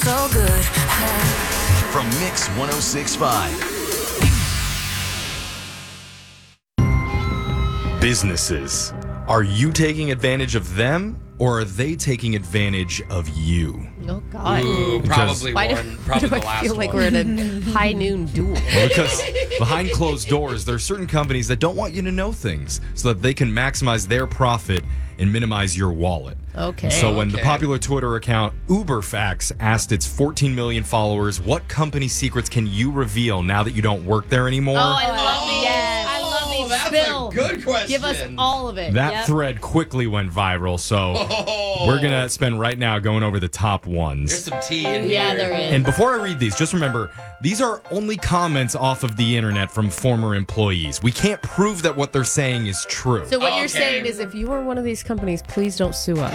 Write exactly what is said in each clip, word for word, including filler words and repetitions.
So good. From Mix one oh six point five. Businesses. Are you taking advantage of them, or are they taking advantage of you? Oh, God. Ooh, probably Why do, one. Probably do the I last feel like one. we're in a high noon duel? Well, because behind closed doors, there are certain companies that don't want you to know things so that they can maximize their profit and minimize your wallet. Okay. So when the Okay. popular Twitter account UberFacts asked its fourteen million followers, what company secrets can you reveal now that you don't work there anymore? Oh, I love these. Yes. I love Oh, these. that's Spill. a good question. Give us all of it. That Yep. thread quickly went viral, so Oh. we're going to spend right now going over the top ones. There's some tea in here. Yeah, there is. And before I read these, just remember, these are only comments off of the internet from former employees. We can't prove that what they're saying is true. So what you're Okay. saying is if you are one of these companies, please don't sue us.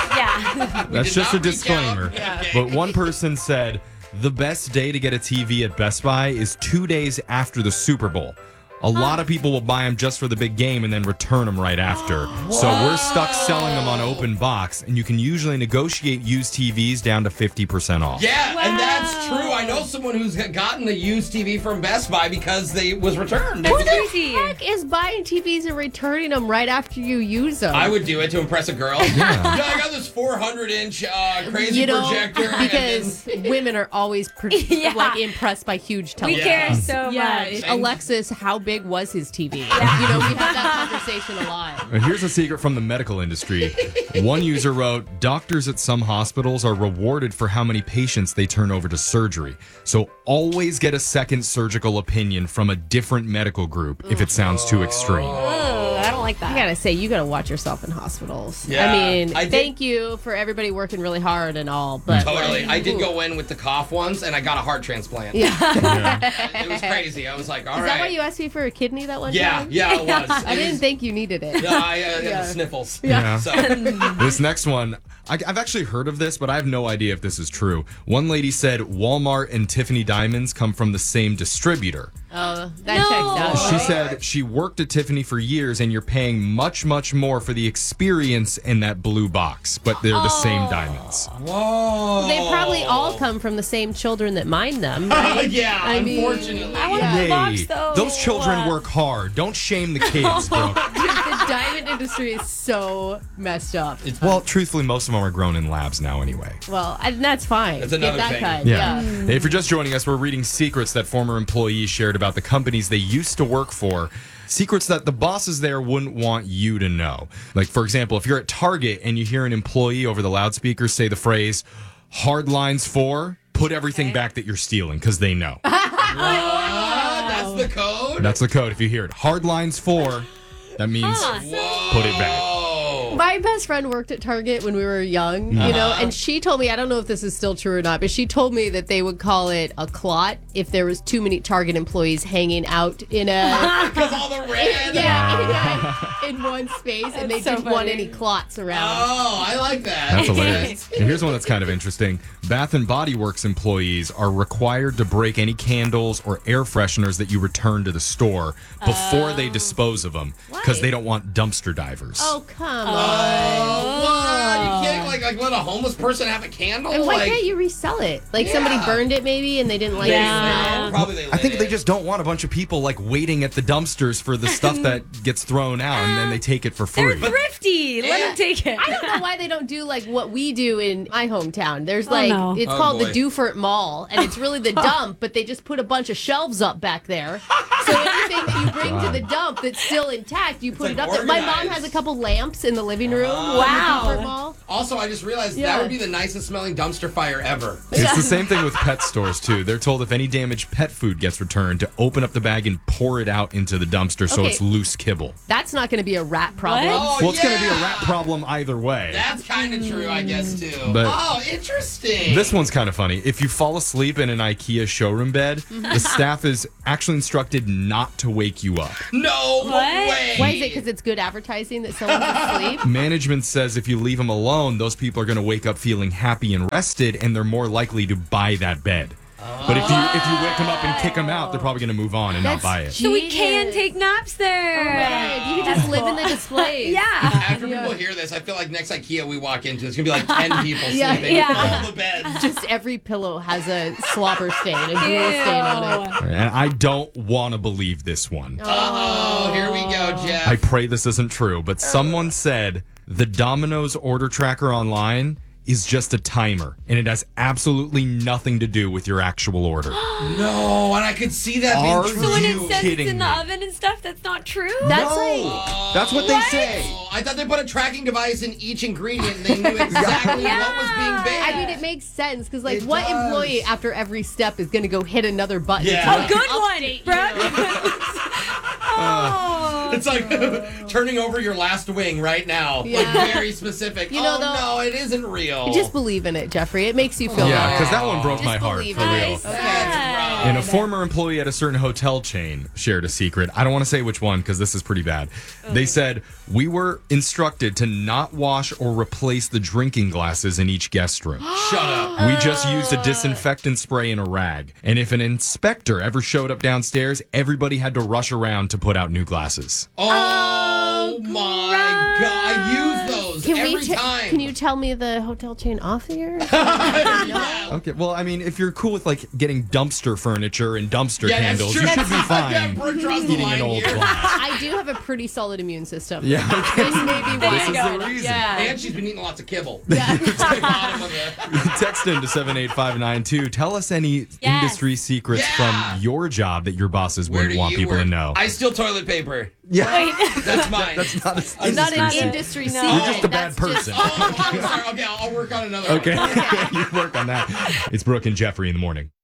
Yeah. That's did just a not reach disclaimer. out. Yeah. But one person said, the best day to get a T V at Best Buy is two days after the Super Bowl. A lot of people will buy them just for the big game and then return them right after. So we're stuck selling them on open box, and you can usually negotiate used T Vs down to fifty percent off. Yeah, and that's true. I know someone who's gotten a used T V from Best Buy because they was returned. That's It was- crazy. Heck is buying T Vs and returning them right after you use them. I would do it to impress a girl. Yeah, I got this four hundred inch uh, crazy you know, projector. and because women are always per- Yeah. like impressed by huge We televisions. care so Yeah, much. Alexis, how big was his T V? You know, we've had that conversation a lot. And here's a secret from the medical industry. One user wrote, doctors at some hospitals are rewarded for how many patients they turn over to surgery. So always get a second surgical opinion from a different medical group if it sounds too extreme. Oh, I don't like I that. gotta say, you gotta watch yourself in hospitals. Yeah, I mean, I did- thank you for everybody working really hard and all, but Totally. like, I did ooh. go in with the cough once, and I got a heart transplant. Yeah. It was crazy. I was like, all right. Is that why you asked me for a kidney that one Yeah, time? yeah, it was. I It didn't was- think you needed it. Yeah, I uh, had Yeah. the sniffles. Yeah. So, This next one, I, I've actually heard of this, but I have no idea if this is true. One lady said Walmart and Tiffany Diamonds come from the same distributor. Oh, that No. checks out. She said she worked at Tiffany for years and you're paying much, much more for the experience in that blue box, but they're the same diamonds. whoa. They probably all come from the same children that mine them. Right? yeah, I mean- unfortunately. I want Yeah. a Hey, box, though. those children work hard. Don't shame the kids, bro. The diamond industry is so messed up. Well, truthfully, most of them are grown in labs now anyway. Well, and that's fine. That's Get another that thing. cut. Yeah. Yeah. Hey, if you're just joining us, we're reading secrets that former employees shared about the companies they used to work for. Secrets that the bosses there wouldn't want you to know. Like, for example, if you're at Target and you hear an employee over the loudspeaker say the phrase, hard lines for, put everything back that you're stealing, because they know. Ah, that's the code? That's the code. If you hear it, hard lines for, that means Whoa. put it back. My best friend worked at Target when we were young, you know, and she told me, I don't know if this is still true or not, but she told me that they would call it a clot if there was too many Target employees hanging out in a Because all the red. yeah, in, a, in one space, and they That's so didn't want funny. any clots around. Oh, I like that. That's hilarious. And here's one that's kind of interesting. Bath and Body Works employees are required to break any candles or air fresheners that you return to the store before they dispose of them because Why? they don't want dumpster divers. Oh, come on. Oh, what? You can't like, like let a homeless person have a candle? And why like, can't you resell it? Like somebody Yeah. burned it maybe and they didn't like Yeah. the smell? Probably they I think lit they it. just don't want a bunch of people like waiting at the dumpsters for the stuff that gets thrown out and then they take it for They're free. thrifty. Let Yeah. them take it. I don't know why they don't do like what we do in my hometown. There's Oh, like no. it's Oh, called boy. the Dufert Mall, and it's really the dump, but they just put a bunch of shelves up back there. So anything that you bring to the dump that's still intact, you put like it up there. My mom organized. has a couple lamps in the living room. Oh. in the Wow. Dufert Mall. Also, I just realized Yeah. that would be the nicest smelling dumpster fire ever. It's the same thing with pet stores too. They're told if any damaged pet food gets returned to open up the bag and pour it out into the dumpster so Okay. it's loose kibble. That's not going to be a rat problem. Oh, Well, it's yeah. going to be a rat problem either way. That's kind of true, I guess, too. But- oh, interesting. This one's kind of funny. If you fall asleep in an IKEA showroom bed, Mm-hmm. the staff is actually instructed not to wake you up. No What? way. Why is it? Because it's good advertising that someone's asleep? Management says if you leave them alone, those people are going to wake up feeling happy and rested, and they're more likely to buy that bed. But if you if you wake them up and kick them out, they're probably going to move on and not That's buy it. So we can take naps there. Right. You can just live in the displays. Yeah. After people hear this, I feel like next IKEA we walk into, it's gonna be like ten people Yeah. sleeping Yeah. on all the beds. Just every pillow has a slobber stain, a drool stain on it. And I don't want to believe this one. Oh, here we go, Jeff. I pray this isn't true, but someone said the Domino's order tracker online is just a timer, and it has absolutely nothing to do with your actual order. No, and I could see that Are being true. So when you it says kidding it's in the me? oven and stuff, that's not true? That's No. like That's what they say. Oh, I thought they put a tracking device in each ingredient and they knew exactly Yeah. what was being baked. I mean, it makes sense because, like, It what does. employee after every step is going to go hit another button? Yeah. to, A like, Good one, update Brooke. Oh. It's like turning over your last wing right now. Yeah. Like very specific. You know, oh, though- no, it isn't real. you. Just believe in it, Jeffrey. It makes you feel Yeah, better. because that one broke Just my heart, believe for it. real. Nice. That's rough. And a former employee at a certain hotel chain shared a secret. I don't want to say which one because this is pretty bad. They said, we were instructed to not wash or replace the drinking glasses in each guest room. Shut up. We just used a disinfectant spray and a rag. And if an inspector ever showed up downstairs, everybody had to rush around to put out new glasses. Oh, my God. I use those Can every we? ta- time. Can you tell me the hotel chain off here? Yeah. Okay, well, I mean, if you're cool with like getting dumpster furniture and dumpster Yeah, that's candles, true. you should be Yeah, fine Brooke draws the eating line an old here. glass. I do have a pretty solid immune system. Yeah, okay. This may be There why. This you is go. the reason. Yeah. And she's been eating lots of kibble. It's the bottom of it. Text into seven eight five nine two. Tell us any Yes. industry secrets Yeah. from your job that your bosses Where wouldn't do want you people work? to know. I steal toilet paper. yeah, That's mine. that's not a It's not an industry industry No. secret. You're just a bad That's just- person. Oh, I'm sorry. Okay, I'll, I'll work on another one. Okay, you work on that. It's Brooke and Jeffrey in the morning.